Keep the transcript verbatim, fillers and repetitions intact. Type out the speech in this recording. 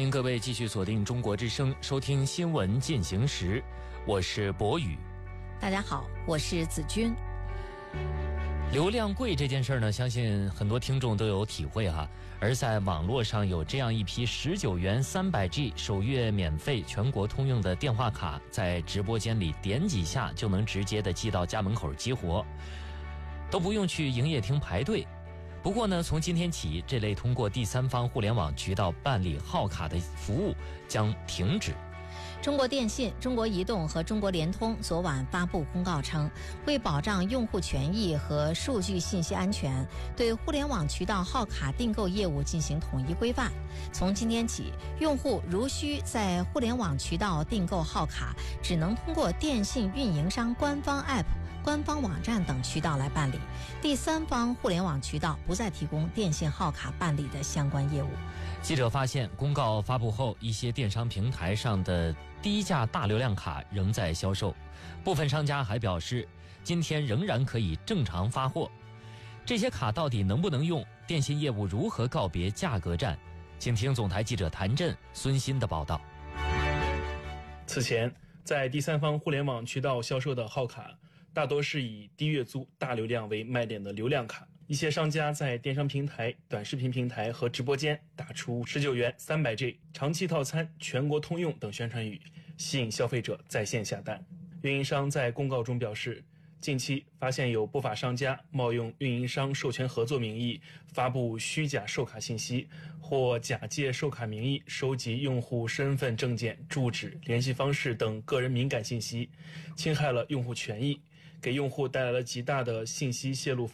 欢迎各位继续锁定中国之声，收听新闻进行时，我是博宇。 大家好，我是子君。 流量贵这件事呢，相信很多听众都有体会哈。而在网络上有这样一批十九元三百 G 首月免费全国通用的电话卡，在直播间里点几下就能直接的寄到家门口激活，都不用去营业厅排队。不过呢，从今天起，这类通过第三方互联网渠道办理号卡的服务将停止。 中国电信、中国移动和中国联通昨晚发布公告称，为保障用户权益和数据信息安全，对互联网渠道号卡订购业务进行统一规范。从今天起，用户如需在互联网渠道订购号卡，只能通过电信运营商官方 App、官方网站等渠道来办理，第三方互联网渠道不再提供电信号卡办理的相关业务。 记者发现，公告发布后，一些电商平台上的低价大流量卡仍在销售，部分商家还表示，今天仍然可以正常发货。这些卡到底能不能用？电信业务如何告别价格战？请听总台记者谭震、孙鑫的报道。 此前，在第三方互联网渠道销售的号卡，大多是以低月租、大流量为卖点的流量卡。一些商家在电商平台、短视频平台和直播间打出十九元三百 G 长期套餐全国通用等宣传语，吸引消费者在线下单。运营商在公告中表示，近期发现有不法商家冒用运营商授权合作名义发布虚假售卡信息，或假借售卡名义收集用户身份证件、住址、联系方式等个人敏感信息，侵害了用户权益，给用户带来了极大的信息泄露风险。